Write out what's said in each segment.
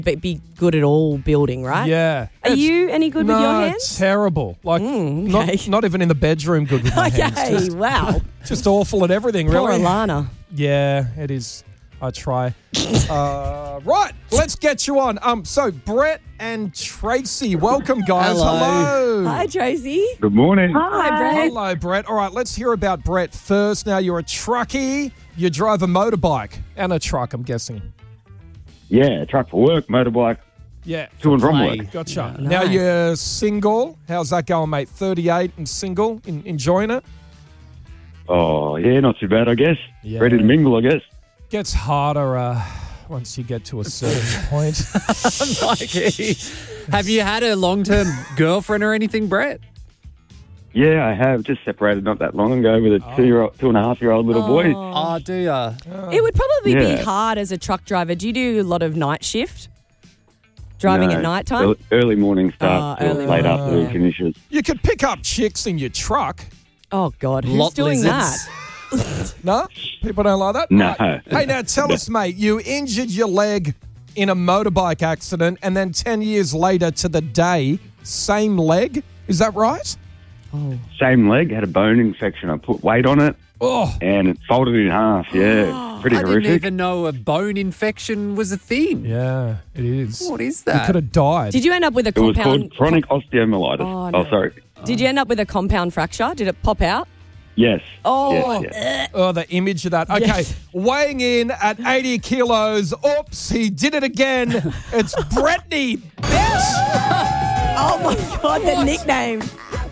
be good at all building, right? Yeah. Are you any good with your hands? Terrible. Like, okay. not even in the bedroom good with my hands. Okay, wow. Just awful at everything, Poor really. Alana. Yeah, it is. I try. Right, let's get you on. So Brett and Tracy, welcome, guys. Hello. Hi, Tracy. Good morning. Hi, Brett. Hello, Brett. All right, let's hear about Brett first. Now, you're a truckie. You drive a motorbike and a truck, I'm guessing. Yeah, truck for work, motorbike, Yeah. to and from work. Gotcha. Yeah, Now, nice. you're single. How's that going, mate? 38 and single. Enjoying it? Oh, yeah, not too bad, I guess. Yeah. Ready to mingle, I guess. Gets harder once you get to a certain point. Mikey, have you had a long-term girlfriend or anything, Brett? Yeah, I have just separated not that long ago with a 2.5-year-old little boy. Oh, do ya? It would probably be Yeah. hard as a truck driver. Do you do a lot of night shift? Driving No, at night time? Early morning start, Oh, early late morning. afternoon finishes. You could pick up chicks in your truck. Oh, God. Who's Lot doing lizards. that? No? People don't like that? No. Right. Hey, now tell us, mate, you injured your leg in a motorbike accident and then 10 years later to the day, same leg? Is that right? Same leg, had a bone infection. I put weight on it Oh, and it folded in half. Yeah, pretty I horrific. didn't even know a bone infection was a thing. yeah, it is. What is You that? could have died. Did you end up with a It was compound? called chronic osteomyelitis. Oh, no. Sorry. Did you end up with a compound fracture? Did it pop out? Yes. Oh. Yes. Oh, the image of that. Okay, Yes. weighing in at 80 kilos. Oops, he did it again. It's Brittany, bitch. Oh, my God, the nickname.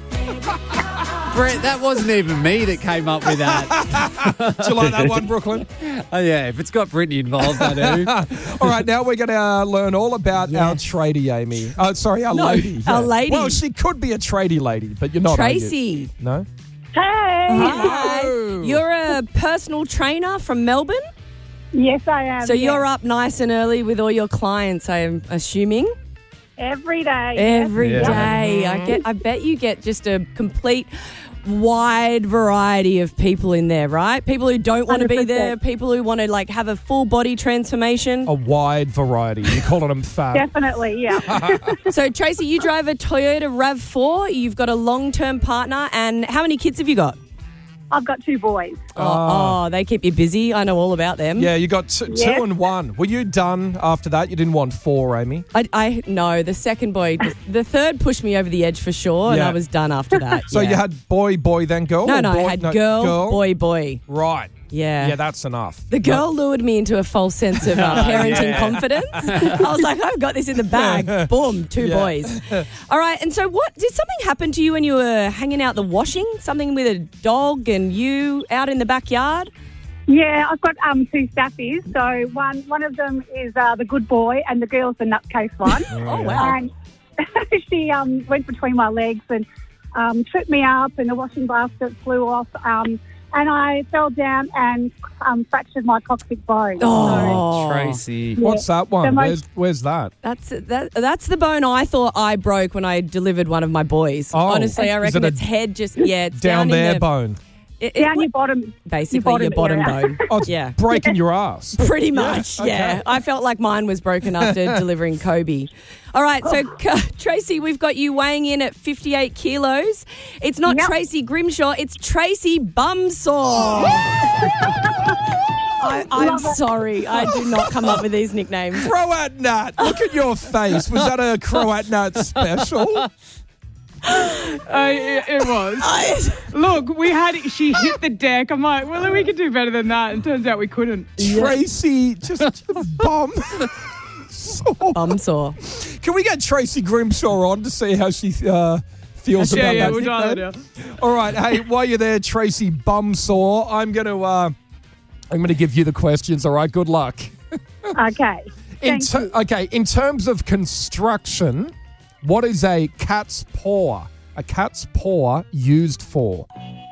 Brett, that wasn't even me that came up with that. Do you like that one, Brooklyn? Oh, yeah, if it's got Brittany involved, I do. All right, now we're going to learn all about our tradie, Amy. Oh, sorry, our lady. our lady. Well, she could be a tradie lady, but you're not, are you? Tracy. No? Hi. Hello. You're a personal trainer from Melbourne? Yes, I am. So yes. you're up nice and early with all your clients, I'm assuming? every day. Every Yeah. day. I bet you get just a complete wide variety of people in there, right? People who don't want to be 100%. there, people who want to like have a full body transformation. A wide variety. You're calling them fat. Definitely, yeah. So Tracy, you drive a Toyota RAV4. You've got a long-term partner, and how many kids have you got? I've got 2 boys. Oh, they keep you busy. I know all about them. Yeah, you got two Yeah. and one. Were you done after that? You didn't want 4, Amy? I no, the second boy, the third pushed me over the edge for sure, and Yeah. I was done after that. So yeah. you had boy, then girl? no, or no, boy, I had girl, boy. Right. Yeah. Yeah, that's enough. The girl lured me into a false sense of parenting confidence. I was like, I've got this in the bag. Boom, 2 Yeah. boys. All right, and so what, did something happen to you when you were hanging out the washing? Something with a dog and you out in the backyard? Yeah, I've got 2 staffies. So one of them is the good boy, and the girl's the nutcase one. Oh, wow. And she went between my legs and tripped me up, and the washing basket flew off. And I fell down and fractured my coccyx bone. Oh, Tracy. What's that one? The most- Where's that? That's the bone I thought I broke when I delivered one of my boys. Oh, Honestly, I is reckon it a its head just, it's Down in there the, bone. Down your bottom. basically your bottom area. bone. Oh, it's Yeah. breaking your ass. Pretty much, okay. yeah. I felt like mine was broken after delivering Kobe. All right, so Tracy, we've got you weighing in at 58 kilos. It's not Yep. Tracy Grimshaw, it's Tracy Bumsaw. I'm sorry, I do not come up with these nicknames. Croat nut. Look at your face. Was that a Croat nut special? It was. Look, she hit the deck. I'm like, well, we could do better than that. And turns out we couldn't. Tracy, just bum. Bumsaw. Can we get Tracy Grimshaw on to see how she feels about that we'll try that nickname? now. All right, hey, while you're there, Tracy Bumsaw, I'm gonna give you the questions. All right, good luck. Okay. Thank you. Okay, in terms of construction, what is a cat's paw? A cat's paw used for?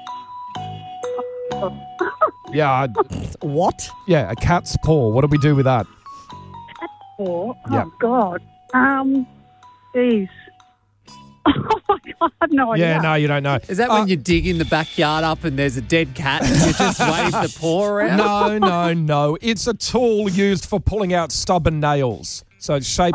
Yeah, What? yeah, a cat's paw. What do we do with that? Oh, Yeah. God. Jeez. Oh, my God. I have no idea. Yeah, no, you don't know. Is that when you dig in the backyard up and there's a dead cat and you just wave the paw around? No. It's a tool used for pulling out stubborn nails. So it's shaped